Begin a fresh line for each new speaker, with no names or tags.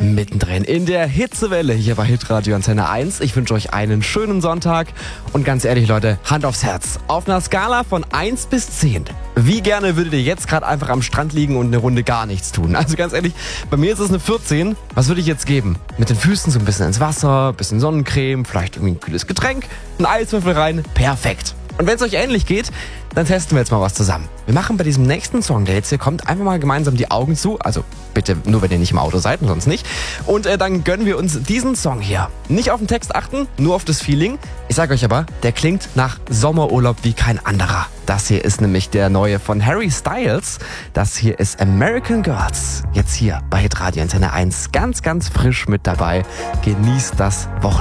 mittendrin in der Hitzewelle hier bei Hitradio Antenne 1. Ich wünsche euch einen schönen Sonntag und ganz ehrlich Leute, Hand aufs Herz. Auf einer Skala von 1 bis 10, wie gerne würdet ihr jetzt gerade einfach am Strand liegen und eine Runde gar nichts tun? Also ganz ehrlich, bei mir ist es eine 14. Was würde ich jetzt geben? Mit den Füßen so ein bisschen ins Wasser, bisschen Sonnencreme, vielleicht irgendwie ein kühles Getränk, ein Eiswürfel rein, perfekt. Und wenn es euch ähnlich geht, dann testen wir jetzt mal was zusammen. Wir machen bei diesem nächsten Song, der jetzt hier kommt, einfach mal gemeinsam die Augen zu. Also bitte nur, wenn ihr nicht im Auto seid und sonst nicht. Und dann gönnen wir uns diesen Song hier. Nicht auf den Text achten, nur auf das Feeling. Ich sage euch aber, der klingt nach Sommerurlaub wie kein anderer. Das hier ist nämlich der neue von Harry Styles. Das hier ist American Girls. Jetzt hier bei Hitradio Antenne 1 ganz, ganz frisch mit dabei. Genießt das Wochenende.